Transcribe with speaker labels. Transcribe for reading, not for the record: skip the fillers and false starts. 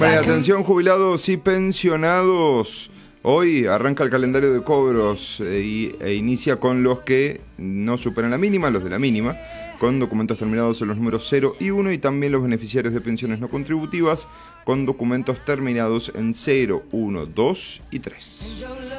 Speaker 1: Bueno, atención jubilados y pensionados. Hoy arranca el calendario de cobros e inicia con los que no superan la mínima, los de la mínima, con documentos terminados en los números 0 y 1, y también los beneficiarios de pensiones no contributivas con documentos terminados en 0, 1, 2 y 3.